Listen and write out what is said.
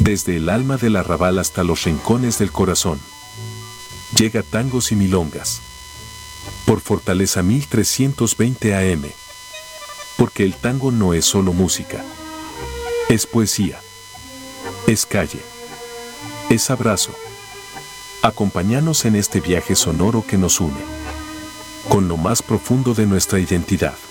Desde el alma del arrabal hasta los rincones del corazón. Llega Tangos y Milongas. Por Fortaleza 1320 AM. Porque el tango no es solo música. Es poesía. Es calle. Es abrazo. Acompáñanos en este viaje sonoro que nos une con lo más profundo de nuestra identidad.